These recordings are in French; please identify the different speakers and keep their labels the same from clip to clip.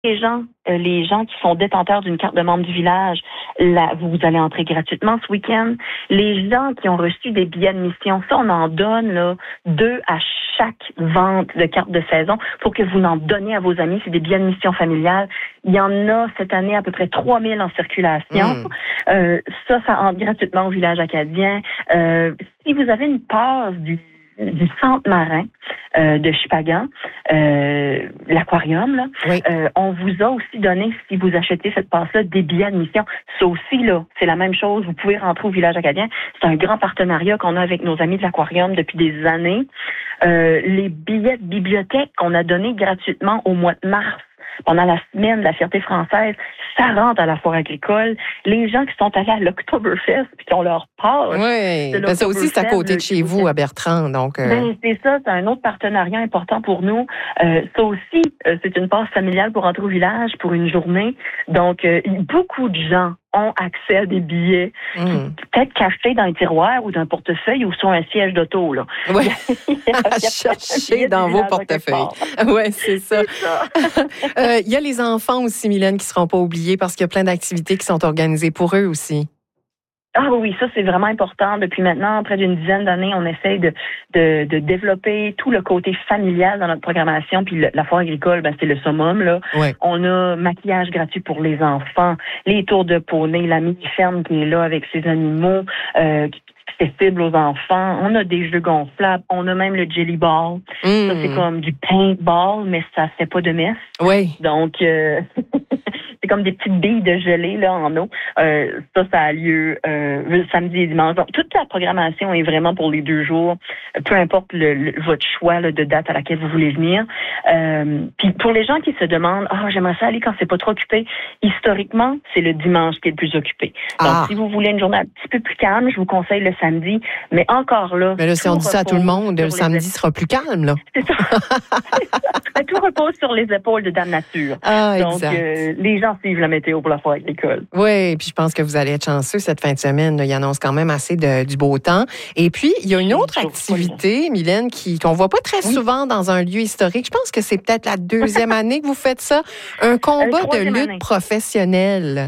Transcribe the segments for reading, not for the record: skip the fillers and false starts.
Speaker 1: les gens qui sont détenteurs d'une carte de membre du village, là, vous allez entrer gratuitement ce week-end. Les gens qui ont reçu des billets de mission, ça, on en donne là 2 à chaque vente de carte de saison pour que vous en donniez à vos amis. C'est des billets de mission familiale. Il y en a cette année à peu près 3000 en circulation. Ça entre gratuitement au village acadien. Si vous avez une passe du centre marin de Chupagan, l'aquarium, là,
Speaker 2: oui.
Speaker 1: On vous a aussi donné, si vous achetez cette passe-là, des billets admission. Ça aussi, là, c'est la même chose. Vous pouvez rentrer au village acadien. C'est un grand partenariat qu'on a avec nos amis de l'aquarium depuis des années. Les billets de bibliothèque qu'on a donnés gratuitement au mois de mars, pendant la semaine de la fierté française, ça rentre à la foire agricole. Les gens qui sont allés à l'Oktoberfest puis qui ont leur passe.
Speaker 2: Oui, ben ça aussi, c'est à côté de chez vous, à Bertrand. Donc,
Speaker 1: Ben, c'est ça, c'est un autre partenariat important pour nous. Ça aussi, c'est une passe familiale pour entrer au village pour une journée. Donc, beaucoup de gens ont accès à des billets, peut-être cachés dans un tiroir ou dans un portefeuille ou sur un siège d'auto. Là.
Speaker 2: Oui, chercher dans vos portefeuilles. Oui, c'est ça. Il y a les enfants aussi, Mylène, qui ne seront pas oubliés parce qu'il y a plein d'activités qui sont organisées pour eux aussi.
Speaker 1: Ah oui, ça c'est vraiment important. Depuis maintenant près d'une dizaine d'années, on essaye de développer tout le côté familial dans notre programmation. Puis la foire agricole, ben c'est le summum là.
Speaker 2: Ouais.
Speaker 1: On a maquillage gratuit pour les enfants, les tours de poney, la mini-ferme qui est là avec ses animaux, accessible aux enfants. On a des jeux gonflables. On a même le jelly ball. Ça, c'est comme du paintball, mais ça fait pas de messe.
Speaker 2: Oui.
Speaker 1: Donc, c'est comme des petites billes de gelée là, en eau. Ça a lieu samedi et dimanche. Donc, toute la programmation est vraiment pour les 2 jours. Peu importe votre choix là, de date à laquelle vous voulez venir. Puis pour les gens qui se demandent, j'aimerais ça aller quand c'est pas trop occupé. Historiquement, c'est le dimanche qui est le plus occupé. Donc, si vous voulez une journée un petit peu plus calme, je vous conseille le samedi. Mais encore là...
Speaker 2: Mais là, si on dit ça à tout le monde, le samedi sera plus calme, là.
Speaker 1: C'est ça. Tout repose sur les épaules de Dame Nature. Donc, les gens suivent la météo pour la foire agricole.
Speaker 2: Oui, puis je pense que vous allez être chanceux cette fin de semaine. Là. Il annonce quand même assez du beau temps. Et puis, il y a une autre activité, Mylène, qu'on voit pas très souvent dans un lieu historique. Je pense que c'est peut-être la 2e année que vous faites ça. Un combat de lutte professionnelle.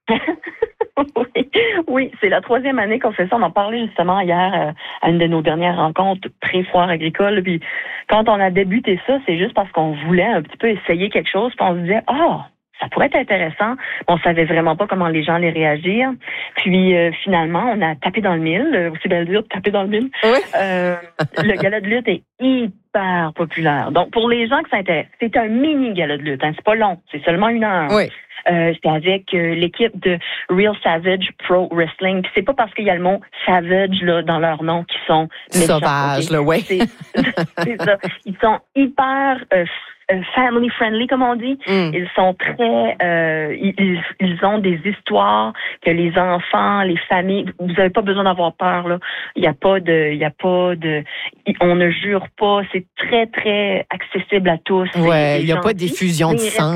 Speaker 1: Oui, c'est la 3e année qu'on fait ça. On en parlait justement hier à une de nos dernières rencontres pré-foire agricole. Puis quand on a débuté ça, c'est juste parce qu'on voulait un petit peu essayer quelque chose. Puis on se disait, ça pourrait être intéressant. On savait vraiment pas comment les gens allaient réagir. Puis finalement, on a tapé dans le mille. Aussi bien le dire, taper dans le mille.
Speaker 2: Oui.
Speaker 1: Le gala de lutte est hyper populaire. Donc pour les gens qui s'intéressent, c'est un mini gala de lutte. Hein. C'est pas long, c'est seulement 1 heure.
Speaker 2: Oui.
Speaker 1: C'était avec l'équipe de Real Savage Pro Wrestling. Puis c'est pas parce qu'il y a le mot Savage là dans leur nom qu'ils sont méchants,
Speaker 2: sauvages, là, oui.
Speaker 1: C'est ça. Ils sont hyper family friendly, comme on dit. Ils sont très... ils ont des histoires que les enfants, les familles... Vous n'avez pas besoin d'avoir peur, là. Il y a pas de... On ne jure pas. C'est très, très accessible à tous.
Speaker 2: Oui, il n'y a pas d'effusion de sang.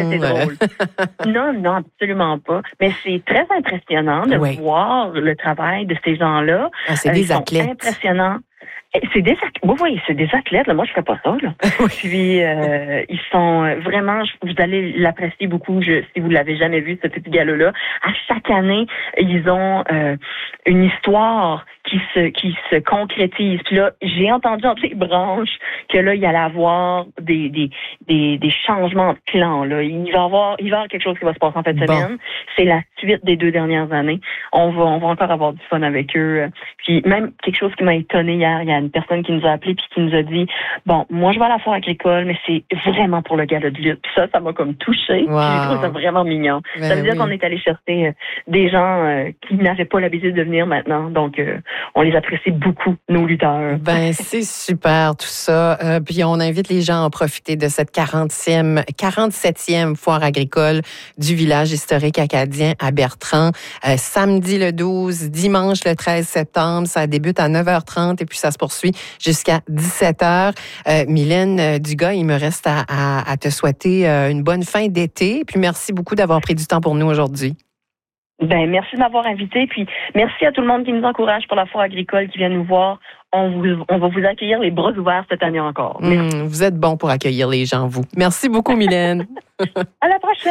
Speaker 1: Non, absolument pas. Mais c'est très impressionnant de voir le travail de ces gens-là.
Speaker 2: C'est des athlètes.
Speaker 1: C'est impressionnant. C'est des athlètes. Là. Moi, je ferais pas ça. Là. Puis, ils sont vraiment... Vous allez l'apprécier beaucoup si vous l'avez jamais vu, ce petit gala-là. À chaque année, ils ont une histoire qui se concrétise. Puis là, j'ai entendu entre les branches que là, il allait avoir des changements de plans. Là. Il va y avoir quelque chose qui va se passer en fin de semaine. C'est la suite des 2 dernières années. On va encore avoir du fun avec eux. Puis même quelque chose qui m'a étonné hier, il y a une personne qui nous a appelé puis qui nous a dit moi je vais à la foire agricole, mais c'est vraiment pour le gala de lutte. Puis ça m'a comme touchée.
Speaker 2: Wow.
Speaker 1: Puis j'ai trouvé ça vraiment mignon. Ça veut dire qu'on est allé chercher des gens qui n'avaient pas l'habitude de venir maintenant. Donc on les apprécie beaucoup, nos lutteurs.
Speaker 2: C'est super tout ça. Puis on invite les gens à en profiter de cette 47e foire agricole du village historique acadien à Bertrand. Samedi le 12, dimanche le 13 septembre. Ça débute à 9h30 et puis ça se poursuit jusqu'à 17h. Mylène Dugas, il me reste à te souhaiter une bonne fin d'été. Puis merci beaucoup d'avoir pris du temps pour nous aujourd'hui.
Speaker 1: Ben, merci de m'avoir invité. Puis, merci à tout le monde qui nous encourage pour la foire agricole, qui vient nous voir. On va vous accueillir les bras ouverts cette année encore.
Speaker 2: Vous êtes bon pour accueillir les gens, vous. Merci beaucoup, Mylène.
Speaker 1: À la prochaine.